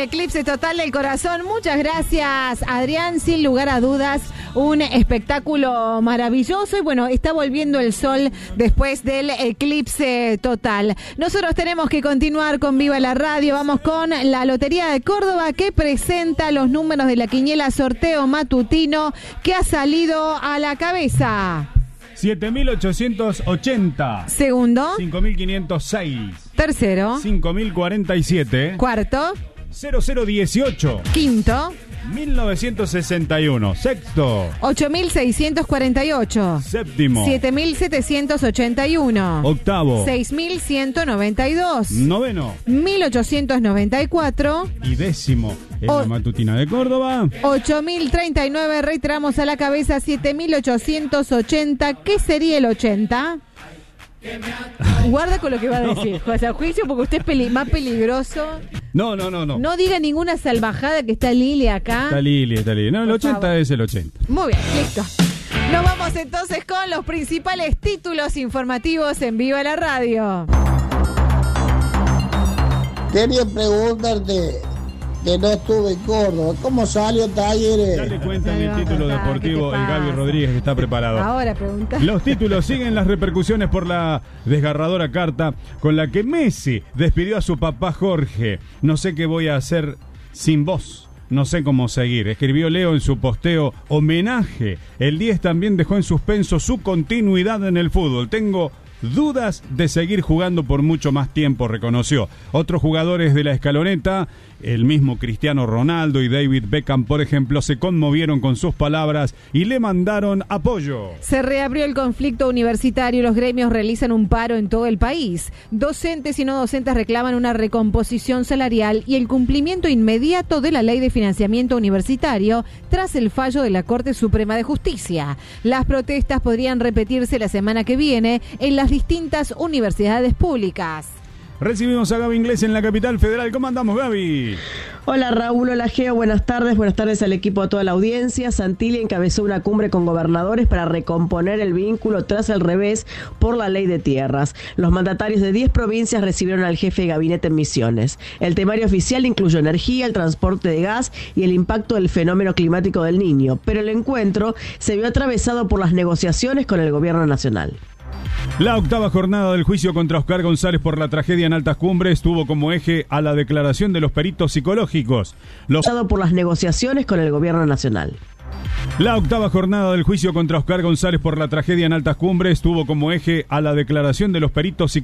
eclipse total del corazón. Muchas gracias, Adrián. Sin lugar a dudas, un espectáculo maravilloso. Y bueno, está volviendo el sol después del eclipse total. Nosotros tenemos que continuar con Viva la Radio. Vamos con la Lotería de Córdoba, que presenta los números de la quiniela sorteo matutino que ha salido a la cabeza. 7.880. Segundo. 5.506. Tercero. 5.047. Cuarto. 0018. Quinto. 1961. Sexto. 8.648. Séptimo. 7.781. Octavo. 6.192. Noveno. 1.894. Y décimo en la matutina de Córdoba. 8.039. Reiteramos a la cabeza 7.880. ¿Qué sería el 80? Guarda con lo que va a decir, José Juicio, porque usted es más peligroso. No. No diga ninguna salvajada, que está Lili acá. Está Lili. No, el 80 es el 80. Muy bien, listo. Nos vamos entonces con los principales títulos informativos en Viva la Radio. Quería preguntarte, que no estuve en Córdoba, ¿cómo salió Talleres? Ya le cuentan el título deportivo el Gaby Rodríguez, que está preparado. Ahora pregunta. Los títulos siguen las repercusiones por la desgarradora carta con la que Messi despidió a su papá Jorge. No sé qué voy a hacer sin vos. No sé cómo seguir. Escribió Leo en su posteo homenaje. El 10 también dejó en suspenso su continuidad en el fútbol. Tengo dudas de seguir jugando por mucho más tiempo, reconoció. Otros jugadores de la escaloneta, el mismo Cristiano Ronaldo y David Beckham, por ejemplo, se conmovieron con sus palabras y le mandaron apoyo. Se reabrió el conflicto universitario. Los gremios realizan un paro en todo el país. Docentes y no docentes reclaman una recomposición salarial y el cumplimiento inmediato de la ley de financiamiento universitario tras el fallo de la Corte Suprema de Justicia. Las protestas podrían repetirse la semana que viene en las distintas universidades públicas. Recibimos a Gaby Inglés en la capital federal. ¿Cómo andamos, Gaby? Hola Raúl, hola Geo, buenas tardes al equipo, a toda la audiencia. Santilli encabezó una cumbre con gobernadores para recomponer el vínculo tras el revés por la ley de tierras. Los mandatarios de 10 provincias recibieron al jefe de gabinete en Misiones. El temario oficial incluyó energía, el transporte de gas y el impacto del fenómeno climático del Niño, pero el encuentro se vio atravesado por las negociaciones con el gobierno nacional. La octava jornada del juicio contra Oscar González por la tragedia en Altas Cumbres tuvo como eje a la declaración de los peritos psicológicos. Por las negociaciones con el gobierno nacional. La octava jornada del juicio contra Oscar González por la tragedia en Altas Cumbres tuvo como eje a la declaración de los peritos psicológicos.